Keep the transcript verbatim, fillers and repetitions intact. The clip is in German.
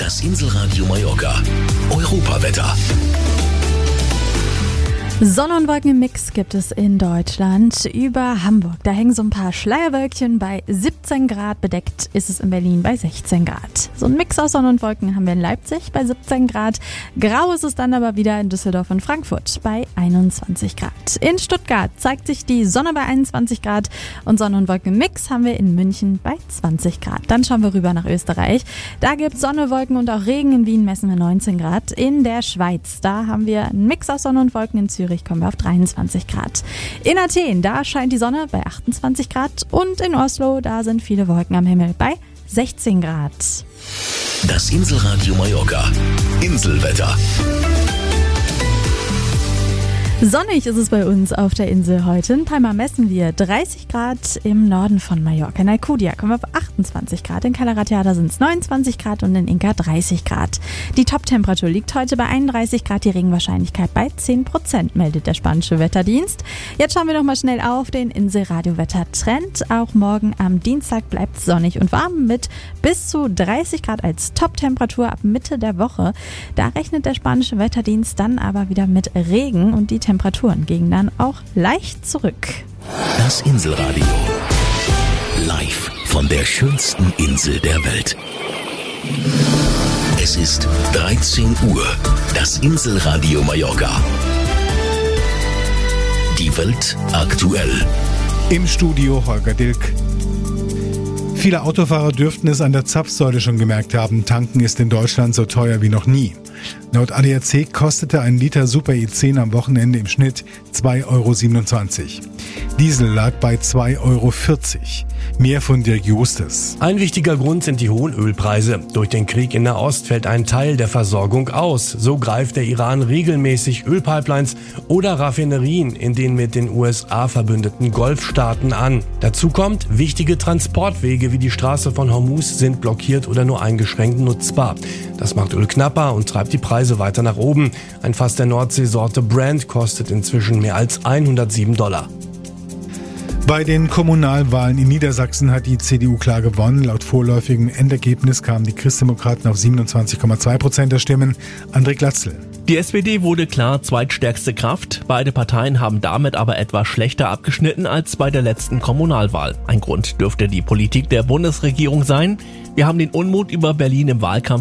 Das Inselradio Mallorca. Europawetter. Sonne und Wolken im Mix gibt es in Deutschland über Hamburg. Da hängen so ein paar Schleierwölkchen. Bei siebzehn Grad, bedeckt ist es in Berlin bei sechzehn Grad. So ein Mix aus Sonne und Wolken haben wir in Leipzig bei siebzehn Grad. Grau ist es dann aber wieder in Düsseldorf und Frankfurt bei einundzwanzig Grad. In Stuttgart zeigt sich die Sonne bei einundzwanzig Grad und Sonne und Wolken im Mix haben wir in München bei zwanzig Grad. Dann schauen wir rüber nach Österreich. Da gibt es Sonne, Wolken und auch Regen. In Wien messen wir neunzehn Grad. In der Schweiz, da haben wir einen Mix aus Sonne und Wolken. In Zürich kommen wir auf dreiundzwanzig Grad. In Athen, da scheint die Sonne bei achtundzwanzig Grad und in Oslo, da sind viele Wolken am Himmel bei sechzehn Grad. Das Inselradio Mallorca. Inselwetter. Sonnig ist es bei uns auf der Insel heute. In Palma messen wir dreißig Grad, im Norden von Mallorca. In Alcudia kommen wir auf achtundzwanzig Grad, in Calaratiada sind es neunundzwanzig Grad und in Inca dreißig Grad. Die Top-Temperatur liegt heute bei einunddreißig Grad, die Regenwahrscheinlichkeit bei zehn Prozent, meldet der spanische Wetterdienst. Jetzt schauen wir noch mal schnell auf den Inselradio-Wetter-Trend. Auch morgen am Dienstag bleibt es sonnig und warm mit bis zu dreißig Grad als Top-Temperatur ab Mitte der Woche. Da rechnet der spanische Wetterdienst dann aber wieder mit Regen und die Temperaturen gingen dann auch leicht zurück. Das Inselradio. Live von der schönsten Insel der Welt. Es ist dreizehn Uhr. Das Inselradio Mallorca. Die Welt aktuell. Im Studio Holger Dilk. Viele Autofahrer dürften es an der Zapfsäule schon gemerkt haben. Tanken ist in Deutschland so teuer wie noch nie. Laut A D A C kostete ein Liter Super E zehn am Wochenende im Schnitt zwei Euro siebenundzwanzig. Diesel lag bei zwei Euro vierzig. Mehr von Dirk Justus. Ein wichtiger Grund sind die hohen Ölpreise. Durch den Krieg in Nahost fällt ein Teil der Versorgung aus. So greift der Iran regelmäßig Ölpipelines oder Raffinerien in den mit den U S A verbündeten Golfstaaten an. Dazu kommt, wichtige Transportwege wie die Straße von Hormuz sind blockiert oder nur eingeschränkt nutzbar. Das macht Öl knapper und treibt die Preise weiter nach oben. Ein Fass der Nordseesorte Brent kostet inzwischen mehr als hundertsieben Dollar. Bei den Kommunalwahlen in Niedersachsen hat die C D U klar gewonnen. Laut vorläufigem Endergebnis kamen die Christdemokraten auf siebenundzwanzig Komma zwei Prozent der Stimmen. André Glatzel. Die S P D wurde klar zweitstärkste Kraft. Beide Parteien haben damit aber etwas schlechter abgeschnitten als bei der letzten Kommunalwahl. Ein Grund dürfte die Politik der Bundesregierung sein. Wir haben den Unmut über Berlin im Wahlkampf